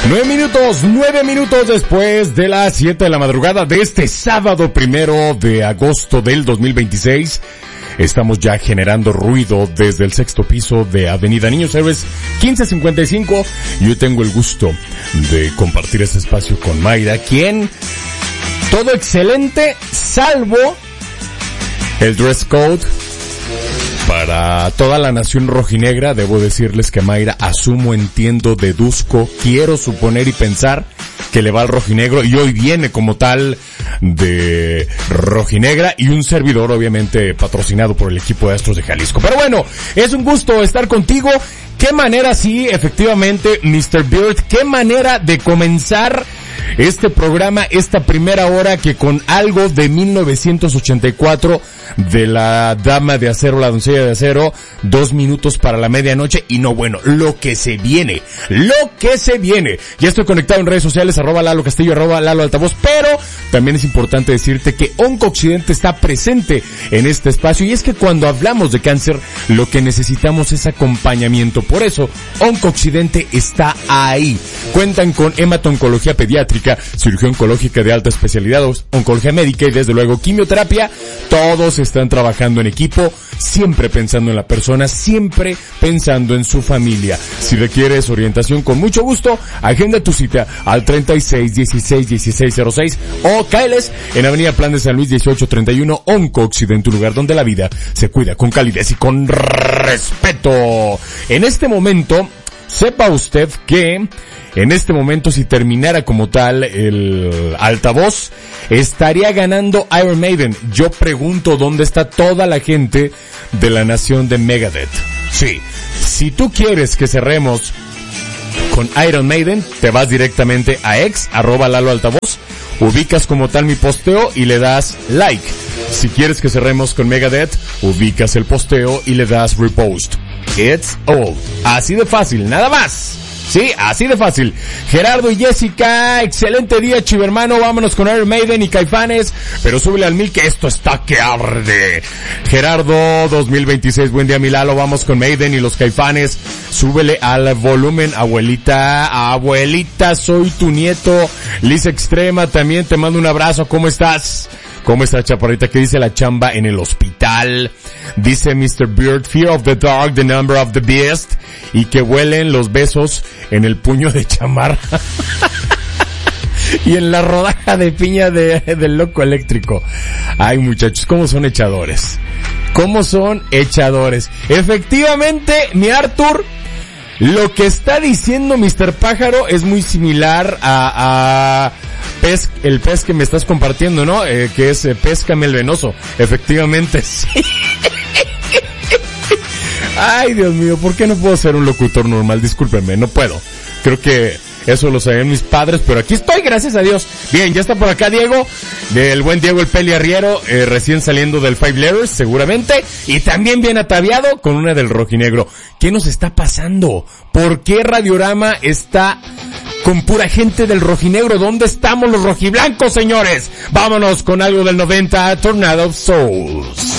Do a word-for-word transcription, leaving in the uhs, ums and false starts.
Nueve minutos, nueve minutos después de las siete de la madrugada de este sábado primero de agosto del dos mil veintiséis. Estamos ya generando ruido desde el sexto piso de Avenida Niños Héroes quince cincuenta y cinco. Yo tengo el gusto de compartir este espacio con Mayra, quien todo excelente, salvo el dress code para toda la nación rojinegra. Debo decirles que Mayra, asumo, entiendo, deduzco, quiero suponer y pensar que le va al rojinegro y hoy viene como tal de rojinegra y un servidor obviamente patrocinado por el equipo de Astros de Jalisco. Pero bueno, es un gusto estar contigo. Qué manera, sí, efectivamente, mister Beard, qué manera de comenzar este programa, esta primera hora, que con algo de mil novecientos ochenta y cuatro de la Dama de Acero, la Doncella de Acero, dos minutos para la medianoche, y no, bueno, lo que se viene, lo que se viene. Ya estoy conectado en redes sociales, arroba Lalo Castillo, arroba Lalo Altavoz, pero también es importante decirte que OncoOccidente está presente en este espacio, y es que cuando hablamos de cáncer, lo que necesitamos es acompañamiento. Por eso, OncoOccidente está ahí. Cuentan con hemato-oncología pediátrica, cirugía oncológica de alta especialidad, oncología médica y desde luego quimioterapia. Todos están trabajando en equipo, siempre pensando en la persona, siempre pensando en su familia. Si requieres orientación, con mucho gusto, agenda tu cita al treinta y seis dieciséis dieciséis cero seis o cáeles en Avenida Plan de San Luis dieciocho treinta y uno, OncoOccidente, un lugar donde la vida se cuida con calidez y con respeto. En este momento, sepa usted que en este momento, si terminara como tal el altavoz, estaría ganando Iron Maiden. Yo pregunto dónde está toda la gente de la nación de Megadeth. Sí, si tú quieres que cerremos con Iron Maiden, te vas directamente a ex, arroba Lalo Altavoz, ubicas como tal mi posteo y le das like. Si quieres que cerremos con Megadeth, ubicas el posteo y le das repost. It's all. Así de fácil, nada más. Sí, así de fácil. Gerardo y Jessica, excelente día, chivermano. Vámonos con Iron Maiden y Caifanes, pero súbele al mil que esto está que arde. Gerardo, dos mil veintiséis, buen día, mi Lalo. Vamos con Maiden y los Caifanes. Súbele al volumen, abuelita. Abuelita, soy tu nieto. Liz Extrema, también te mando un abrazo. ¿Cómo estás? ¿Cómo está, chaparrita? ¿Qué dice la chamba en el hospital? Dice mister Beard, Fear of the Dog, The Number of the Beast, y que huelen los besos en el puño de chamarra y en la rodaja de piña de, del loco eléctrico. Ay, muchachos, ¿cómo son echadores? ¿Cómo son echadores? Efectivamente, mi Arthur, lo que está diciendo mister Pájaro es muy similar a... a Pez, el pez que me estás compartiendo, ¿no? Eh, que es eh, Péscame el Venoso. Efectivamente, sí. Ay, Dios mío, ¿por qué no puedo ser un locutor normal? Discúlpenme, no puedo. Creo que eso lo sabían mis padres, pero aquí estoy, gracias a Dios. Bien, ya está por acá Diego, del buen Diego el Peli Arriero, eh, recién saliendo del Five Letters, seguramente, y también bien ataviado con una del rojinegro. ¿Qué nos está pasando? ¿Por qué Radiorama está con pura gente del rojinegro? ¿Dónde estamos los rojiblancos, señores? Vámonos con algo del noventa, Tornado of Souls.